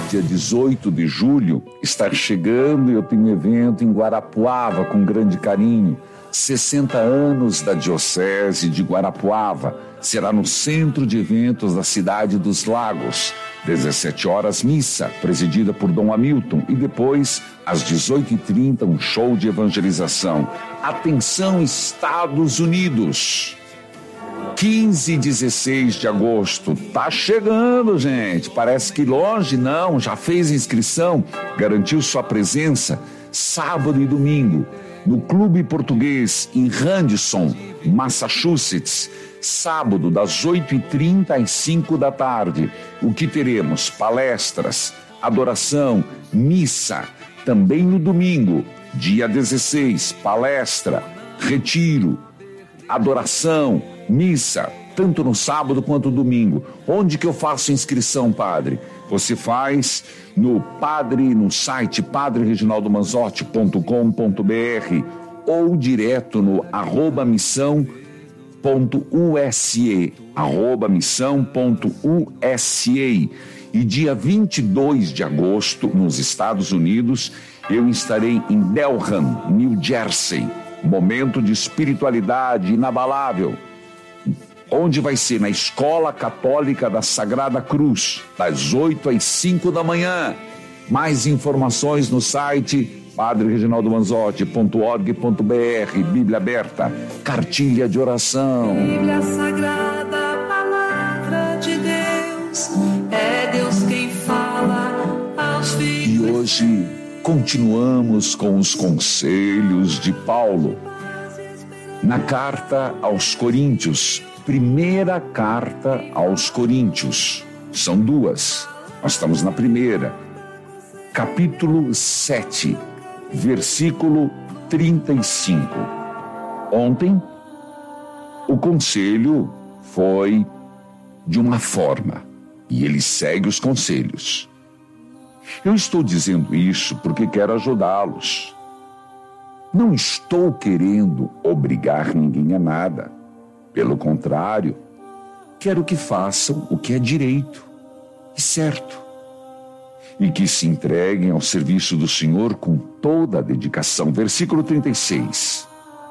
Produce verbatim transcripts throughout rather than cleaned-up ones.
dia dezoito de julho, está chegando e eu tenho um evento em Guarapuava com grande carinho. sessenta anos da Diocese de Guarapuava. Será no Centro de Eventos da Cidade dos Lagos. dezessete horas, missa, presidida por Dom Hamilton. E depois, às dezoito e trinta, um show de evangelização. Atenção, Estados Unidos! quinze e dezesseis de agosto, tá chegando, gente. Parece que longe não, já fez inscrição, garantiu sua presença, sábado e domingo, no Clube Português, em Radisson, Massachusetts, sábado, das oito e trinta às cinco da tarde. O que teremos? Palestras, adoração, missa. Também no domingo, dia dezesseis, palestra, retiro, adoração, missa, tanto no sábado quanto no domingo. Onde que eu faço inscrição, padre? Você faz no padre, no site padre reginaldo manzotti ponto com ponto br ou direto no arroba missão ponto use, arroba missão ponto use. E dia vinte e dois de agosto, nos Estados Unidos, eu estarei em Delham, New Jersey. Momento de espiritualidade inabalável, onde vai ser na Escola Católica da Sagrada Cruz, das oito às cinco da manhã. Mais informações no site padre reginaldo manzotti ponto org ponto br. Bíblia aberta, cartilha de oração. Bíblia Sagrada, palavra de Deus, é Deus quem fala aos filhos. E hoje continuamos com os conselhos de Paulo na carta aos Coríntios. Primeira carta aos Coríntios. São duas. Nós estamos na primeira. Capítulo sete, versículo trinta e cinco. Ontem, o conselho foi de uma forma, e ele segue os conselhos. Eu estou dizendo isso porque quero ajudá-los. Não estou querendo obrigar ninguém a nada. Pelo contrário, quero que façam o que é direito e certo. E que se entreguem ao serviço do Senhor com toda a dedicação. Versículo trinta e seis.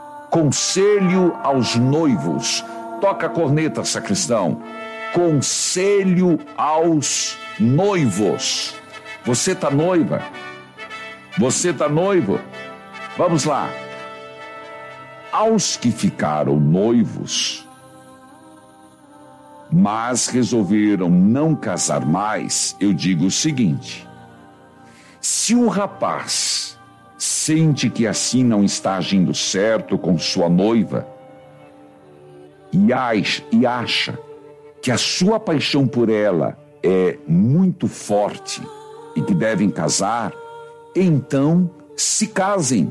Conselho aos noivos. Toca a corneta, sacristão. Conselho aos noivos. Você está noiva? Você está noivo? Vamos lá. Aos que ficaram noivos, mas resolveram não casar mais, eu digo o seguinte: se o rapaz sente que assim não está agindo certo com sua noiva e acha, e acha que a sua paixão por ela é muito forte e que devem casar, então se casem.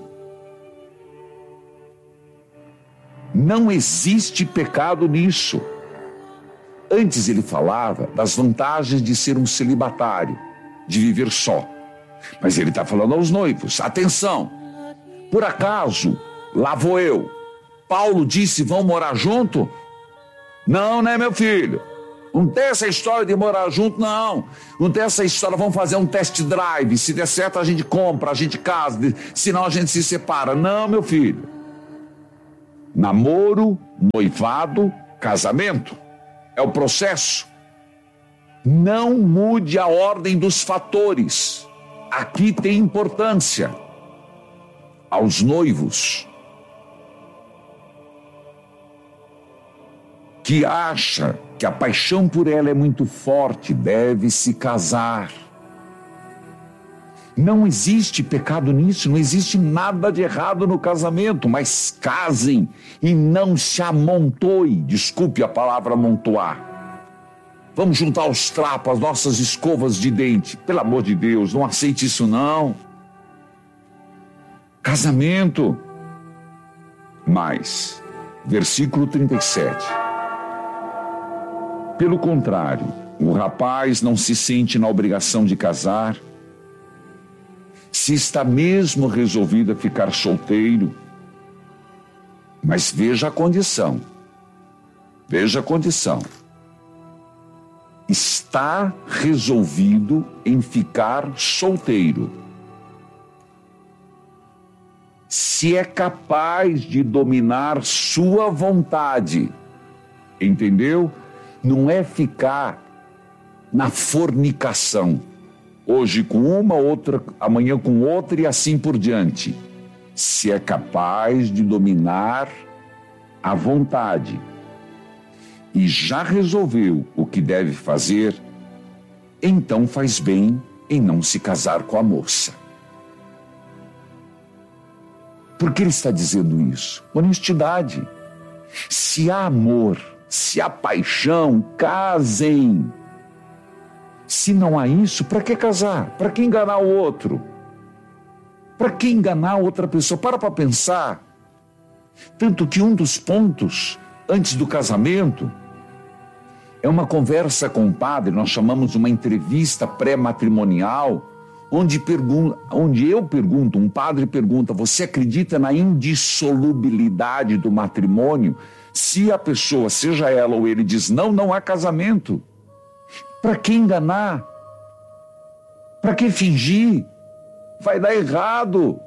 Não existe pecado nisso. Antes ele falava das vantagens de ser um celibatário, de viver só. Mas ele está falando aos noivos: atenção, por acaso, lá vou eu. Paulo disse: vão morar junto? Não, né, meu filho? Não tem essa história de morar junto, não. Não tem essa história, vamos fazer um test drive. Se der certo, a gente compra, a gente casa. Senão a gente se separa. Não, meu filho. Namoro, noivado, casamento. É o processo. Não mude a ordem dos fatores. Aqui tem importância. Aos noivos que acha que a paixão por ela é muito forte, deve se casar. Não existe pecado nisso, não existe nada de errado no casamento, mas casem e não se amontoe, desculpe a palavra amontoar. Vamos juntar os trapos, as nossas escovas de dente. Pelo amor de Deus, não aceite isso não. Casamento. Mas, versículo trinta e sete. Pelo contrário, o rapaz não se sente na obrigação de casar, se está mesmo resolvido a ficar solteiro, mas veja a condição, veja a condição. está resolvido em ficar solteiro, se é capaz de dominar sua vontade, entendeu? Não é ficar na fornicação, hoje com uma, outra, amanhã com outra e assim por diante. Se é capaz de dominar a vontade e já resolveu o que deve fazer, então faz bem em não se casar com a moça. Por que ele está dizendo isso? Honestidade. Se há amor, se há paixão, casem. Se não há isso, para que casar? Para que enganar o outro? Para que enganar outra pessoa? Para para pensar. Tanto que um dos pontos antes do casamento é uma conversa com o padre, nós chamamos uma entrevista pré-matrimonial, onde, pergun- onde eu pergunto, um padre pergunta: você acredita na indissolubilidade do matrimônio? Se a pessoa, seja ela ou ele, diz não, não há casamento. Para que enganar? Para que fingir? Vai dar errado.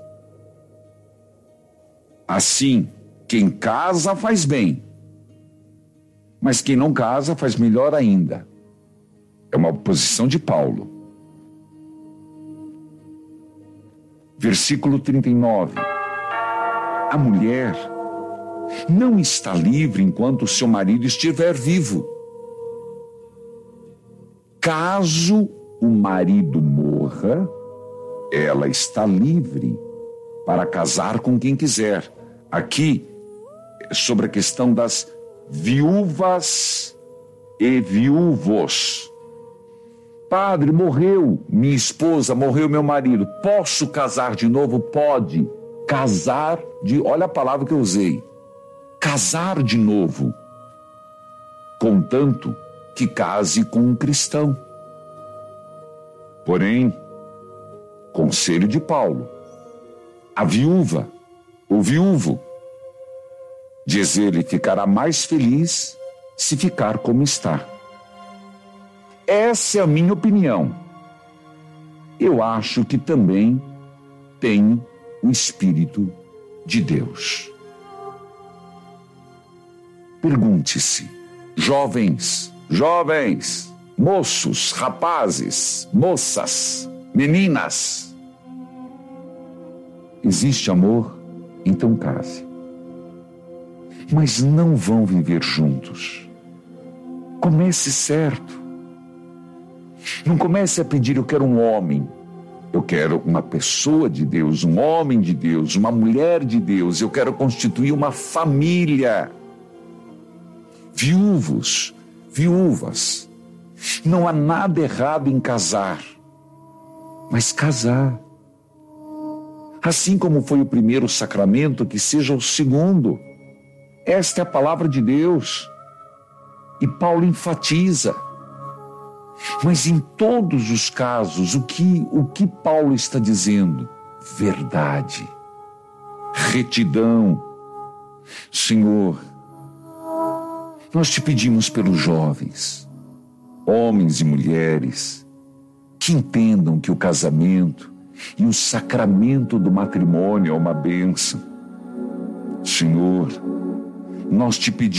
Assim, quem casa faz bem, mas quem não casa faz melhor ainda. É uma posição de Paulo. Versículo trinta e nove. A mulher não está livre enquanto seu marido estiver vivo. Caso o marido morra, ela está livre para casar com quem quiser. Aqui, sobre a questão das viúvas e viúvos. Padre, morreu minha esposa, morreu meu marido. Posso casar de novo? Pode. Casar de... Olha a palavra que eu usei. Casar de novo. Contanto que case com um cristão. Porém, conselho de Paulo: a viúva, o viúvo, diz ele, ficará mais feliz se ficar como está. Essa é a minha opinião. Eu acho que também tem o Espírito de Deus. Pergunte-se, jovens, jovens, moços, rapazes, moças, meninas: existe amor? Então case. Mas não vão viver juntos. Comece certo. Não comece a pedir: eu quero um homem. Eu quero uma pessoa de Deus, um homem de Deus, uma mulher de Deus. Eu quero constituir uma família. Viúvos, viúvas, não há nada errado em casar, mas casar. Assim como foi o primeiro sacramento, que seja o segundo. Esta é a palavra de Deus. E Paulo enfatiza. Mas em todos os casos, o que, o que Paulo está dizendo? Verdade. Retidão. Senhor, nós te pedimos pelos jovens, homens e mulheres, que entendam que o casamento e o sacramento do matrimônio é uma bênção. Senhor, nós te pedimos